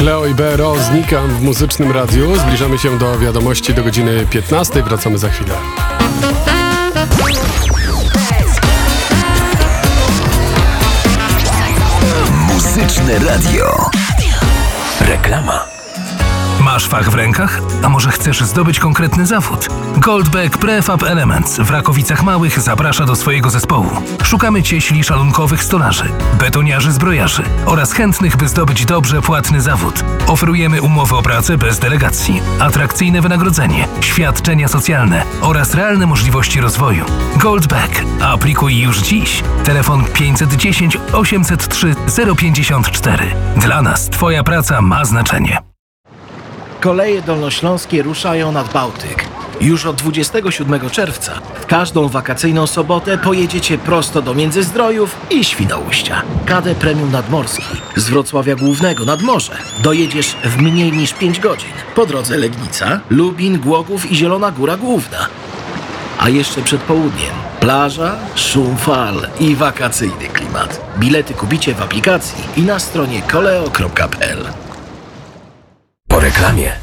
Cleo i BRO, Znikam w Muzycznym Radiu. Zbliżamy się do wiadomości do godziny 15. Wracamy za chwilę. Muzyczne Radio. Reklama. Masz fach w rękach? A może chcesz zdobyć konkretny zawód? Goldbeck Prefab Elements w Rakowicach Małych zaprasza do swojego zespołu. Szukamy cieśli szalunkowych stolarzy, betoniarzy zbrojarzy oraz chętnych, by zdobyć dobrze płatny zawód. Oferujemy umowę o pracę bez delegacji, atrakcyjne wynagrodzenie, świadczenia socjalne oraz realne możliwości rozwoju. Goldbeck. Aplikuj już dziś. Telefon 510 803 054. Dla nas Twoja praca ma znaczenie. Koleje dolnośląskie ruszają nad Bałtyk. Już od 27 czerwca w każdą wakacyjną sobotę pojedziecie prosto do Międzyzdrojów i Świnoujścia. KD Premium Nadmorski z Wrocławia Głównego nad morze dojedziesz w mniej niż 5 godzin. Po drodze Legnica, Lubin, Głogów i Zielona Góra Główna. A jeszcze przed południem plaża, szum fal i wakacyjny klimat. Bilety kupicie w aplikacji i na stronie koleo.pl. Po reklamie.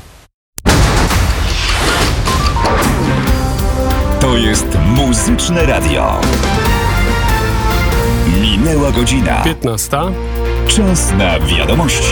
To jest Muzyczne Radio. Minęła godzina 15. Czas na wiadomości.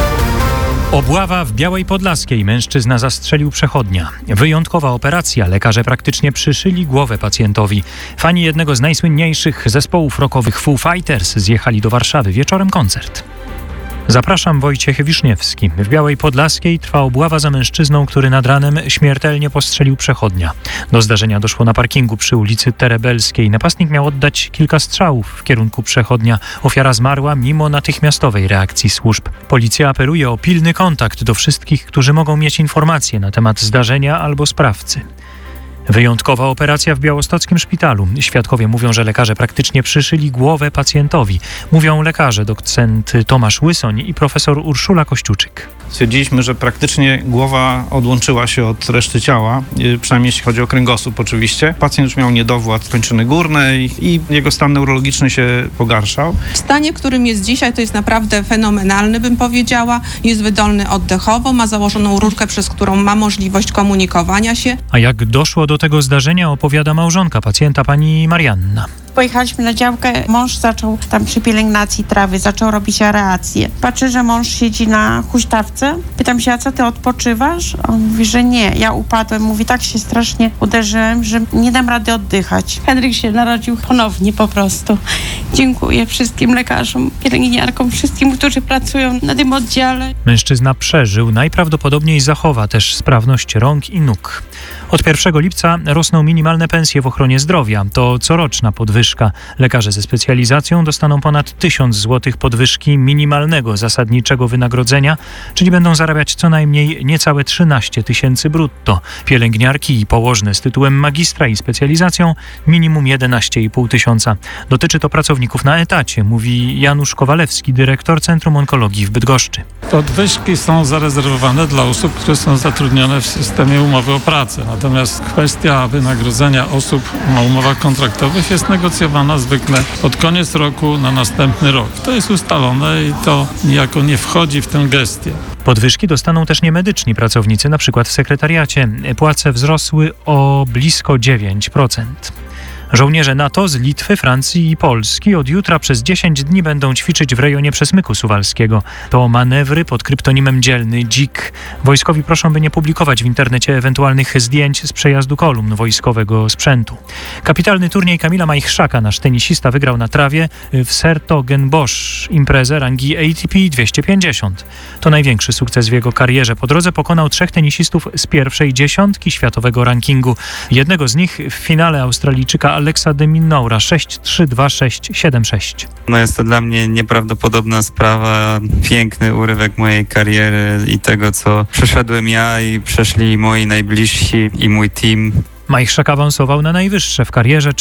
Obława w Białej Podlaskiej. Mężczyzna zastrzelił przechodnia. Wyjątkowa operacja. Lekarze praktycznie przyszyli głowę pacjentowi. Fani jednego z najsłynniejszych zespołów rockowych Foo Fighters zjechali do Warszawy. Wieczorem koncert. Zapraszam, Wojciech Wiszniewski. W Białej Podlaskiej trwa obława za mężczyzną, który nad ranem śmiertelnie postrzelił przechodnia. Do zdarzenia doszło na parkingu przy ulicy Terebelskiej. Napastnik miał oddać kilka strzałów w kierunku przechodnia. Ofiara zmarła mimo natychmiastowej reakcji służb. Policja apeluje o pilny kontakt do wszystkich, którzy mogą mieć informacje na temat zdarzenia albo sprawcy. Wyjątkowa operacja w białostockim szpitalu. Świadkowie mówią, że lekarze praktycznie przyszyli głowę pacjentowi. Mówią lekarze docent Tomasz Łysoń i profesor Urszula Kościuczyk. Stwierdziliśmy, że praktycznie głowa odłączyła się od reszty ciała, przynajmniej jeśli chodzi o kręgosłup oczywiście. Pacjent już miał niedowład kończyny górnej i jego stan neurologiczny się pogarszał. W stanie, którym jest dzisiaj, to jest naprawdę fenomenalny, bym powiedziała. Jest wydolny oddechowo, ma założoną rurkę, przez którą ma możliwość komunikowania się. A jak doszło do tego zdarzenia, opowiada małżonka pacjenta, pani Marianna. Pojechaliśmy na działkę, mąż zaczął tam przy pielęgnacji trawy, zaczął robić aerację. Patrzę, że mąż siedzi na huśtawce. Pytam się, a co ty odpoczywasz? On mówi, że nie. Ja upadłem, mówi, tak się strasznie uderzyłem, że nie dam rady oddychać. Henryk się narodził ponownie po prostu. Dziękuję wszystkim lekarzom, pielęgniarkom, wszystkim, którzy pracują na tym oddziale. Mężczyzna przeżył, najprawdopodobniej zachowa też sprawność rąk i nóg. Od 1 lipca rosną minimalne pensje w ochronie zdrowia. To coroczna podwyżka. Lekarze ze specjalizacją dostaną ponad 1000 zł podwyżki minimalnego zasadniczego wynagrodzenia, czyli będą zarabiać co najmniej niecałe 13 000 brutto. Pielęgniarki i położne z tytułem magistra i specjalizacją minimum 11 500. Dotyczy to pracowników na etacie, mówi Janusz Kowalewski, dyrektor Centrum Onkologii w Bydgoszczy. Podwyżki są zarezerwowane dla osób, które są zatrudnione w systemie umowy o pracę. Natomiast kwestia wynagrodzenia osób na umowach kontraktowych jest negocjowana zwykle pod koniec roku na następny rok. To jest ustalone i to niejako nie wchodzi w tę gestię. Podwyżki dostaną też niemedyczni pracownicy, na przykład w sekretariacie. Płace wzrosły o blisko 9%. Żołnierze NATO z Litwy, Francji i Polski od jutra przez 10 dni będą ćwiczyć w rejonie Przesmyku Suwalskiego. To manewry pod kryptonimem Dzielny Dzik. Wojskowi proszą, by nie publikować w internecie ewentualnych zdjęć z przejazdu kolumn wojskowego sprzętu. Kapitalny turniej Kamila Majchrzaka, nasz tenisista, wygrał na trawie w Sertogenbosch imprezę rangi ATP 250. To największy sukces w jego karierze. Po drodze pokonał 3 tenisistów z pierwszej dziesiątki światowego rankingu. Jednego z nich w finale Australijczyka Alexa de Minaura 6-3, 2-6, 7-6. No jest to dla mnie nieprawdopodobna sprawa, piękny urywek mojej kariery i tego, co przeszedłem ja i przeszli moi najbliżsi i mój team. Majchrzak awansował na najwyższe w karierze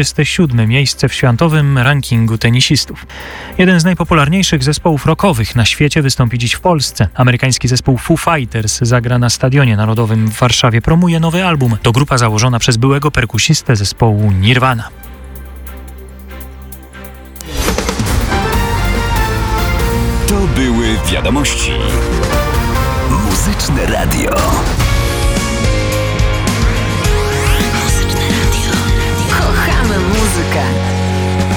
47. miejsce w światowym rankingu tenisistów. Jeden z najpopularniejszych zespołów rockowych na świecie wystąpi dziś w Polsce. Amerykański zespół Foo Fighters zagra na Stadionie Narodowym w Warszawie. Promuje nowy album. To grupa założona przez byłego perkusistę zespołu Nirvana. To były wiadomości. Muzyczne Radio.